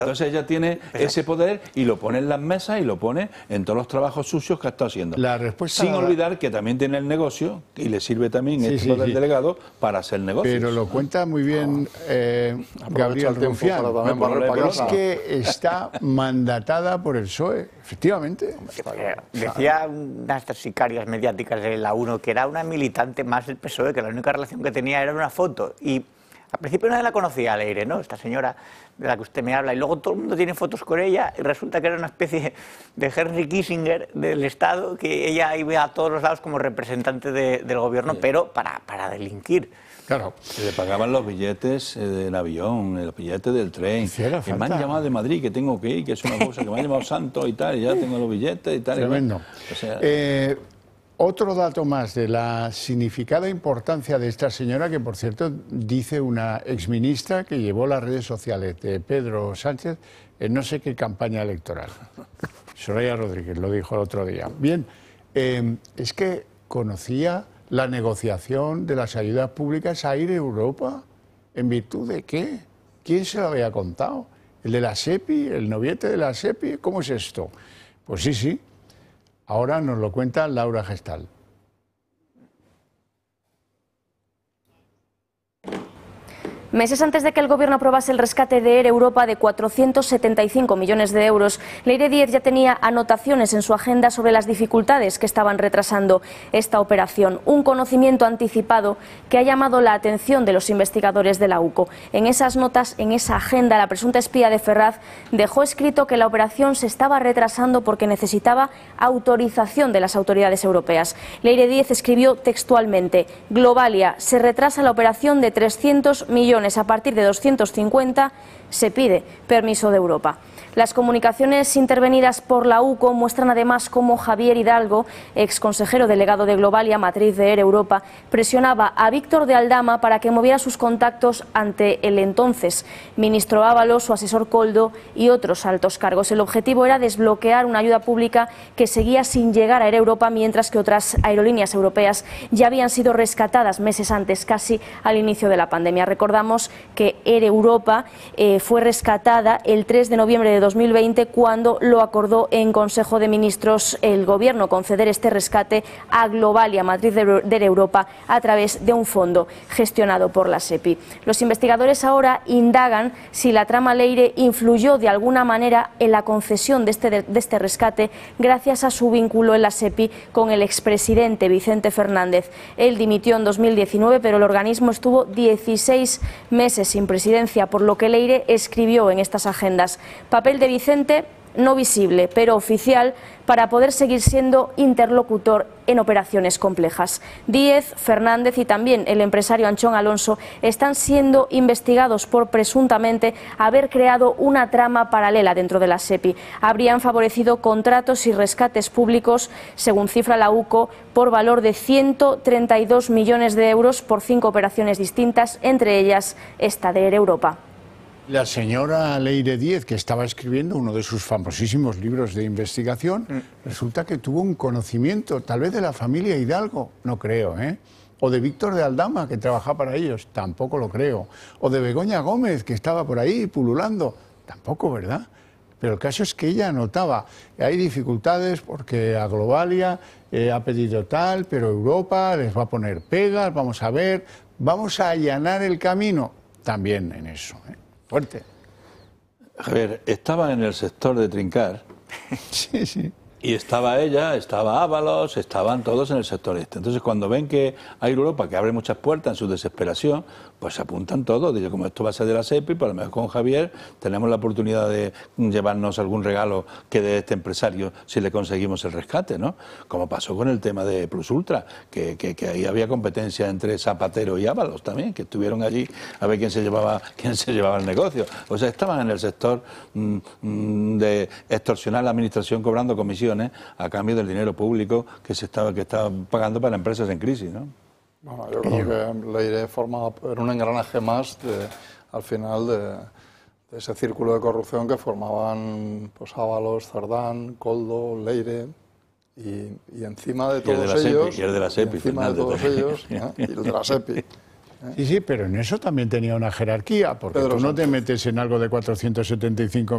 Entonces ella tiene ese poder y lo pone en las mesas y lo pone en todos los trabajos sucios que ha estado haciendo. La respuesta sin olvidar que también tiene el negocio y le sirve también este poder delegado para hacer negocios. Pero lo cuenta muy bien Gabriel Rufián. Es que está mandatada por el PSOE, efectivamente. Decía una de estas sicarias mediáticas de la 1 que era una militante más del PSOE, que la única relación que tenía era una foto. Y al principio nadie la conocía, Leire, ¿no? Esta señora de la que usted me habla, y luego todo el mundo tiene fotos con ella, y resulta que era una especie de Henry Kissinger del Estado, que ella iba a todos los lados como representante del gobierno, pero para delinquir. Claro. Se le pagaban los billetes del avión, los billetes del tren. Que me han llamado de Madrid, que tengo que ir, que es una cosa que me han llamado santo y tal, y ya tengo los billetes y tal. Tremendo. O sea, otro dato más de la significada importancia de esta señora, que por cierto dice una exministra que llevó las redes sociales de Pedro Sánchez en no sé qué campaña electoral. Soraya Rodríguez lo dijo el otro día. Bien, es que conocía la negociación de las ayudas públicas a ir a Europa. ¿En virtud de qué? ¿Quién se lo había contado? ¿El de la SEPI? ¿El noviete de la SEPI? ¿Cómo es esto? Pues sí. Ahora nos lo cuenta Laura Gestal. Meses antes de que el Gobierno aprobase el rescate de Air Europa de 475 millones de euros, Leire Díez ya tenía anotaciones en su agenda sobre las dificultades que estaban retrasando esta operación. Un conocimiento anticipado que ha llamado la atención de los investigadores de la UCO. En esas notas, en esa agenda, la presunta espía de Ferraz dejó escrito que la operación se estaba retrasando porque necesitaba autorización de las autoridades europeas. Leire Díez escribió textualmente: Globalia, se retrasa la operación de 300 millones. A partir de 250 se pide permiso de Europa. Las comunicaciones intervenidas por la UCO muestran además cómo Javier Hidalgo, ex consejero delegado de Globalia, matriz de Air Europa, presionaba a Víctor de Aldama para que moviera sus contactos ante el entonces ministro Ábalos, su asesor Koldo y otros altos cargos. El objetivo era desbloquear una ayuda pública que seguía sin llegar a Air Europa, mientras que otras aerolíneas europeas ya habían sido rescatadas meses antes, casi al inicio de la pandemia. Recordamos que Air Europa fue rescatada el 3 de noviembre de 2020 cuando lo acordó en Consejo de Ministros el Gobierno, conceder este rescate a Globalia, matriz de Air Europa, a través de un fondo gestionado por la SEPI. Los investigadores ahora indagan si la trama Leire influyó de alguna manera en la concesión de este rescate gracias a su vínculo en la SEPI con el expresidente Vicente Fernández. Él dimitió en 2019, pero el organismo estuvo 16 meses sin presidencia, por lo que Leire escribió en estas agendas: papel de Vicente no visible, pero oficial, para poder seguir siendo interlocutor en operaciones complejas. Díez, Fernández y también el empresario Anchón Alonso están siendo investigados por presuntamente haber creado una trama paralela dentro de la SEPI. Habrían favorecido contratos y rescates públicos, según cifra la UCO, por valor de 132 millones de euros por 5 operaciones distintas, entre ellas esta de Air Europa. La señora Leire Díez, que estaba escribiendo uno de sus famosísimos libros de investigación, resulta que tuvo un conocimiento, tal vez de la familia Hidalgo, no creo, o de Víctor de Aldama, que trabajaba para ellos, tampoco lo creo, o de Begoña Gómez, que estaba por ahí pululando, tampoco, ¿verdad? Pero el caso es que ella anotaba, hay dificultades porque a Globalia ha pedido tal, pero Europa les va a poner pegas, vamos a ver, vamos a allanar el camino también en eso, Fuerte. A ver, estaba en el sector de Trincar. Sí. Y estaba ella, estaba Ábalos, estaban todos en el sector este. Entonces, cuando ven que hay Europa que abre muchas puertas en su desesperación, pues se apuntan todos. Dicen, como esto va a ser de la SEPI, pues a lo mejor con Javier tenemos la oportunidad de llevarnos algún regalo que de este empresario si le conseguimos el rescate, ¿no? Como pasó con el tema de Plus Ultra, que ahí había competencia entre Zapatero y Ábalos también, que estuvieron allí a ver quién se llevaba el negocio. O sea, estaban en el sector de extorsionar a la administración cobrando comisiones a cambio del dinero público que estaba pagando para empresas en crisis, ¿no? Bueno, yo creo que Leire era un engranaje más al final de ese círculo de corrupción que formaban pues Ábalos, Cerdán, Koldo, Leire y encima de todos ellos, y el de la SEPI, encima de todos ellos, y el de la SEPI. Sí, pero en eso también tenía una jerarquía, porque tú no te metes en algo de 475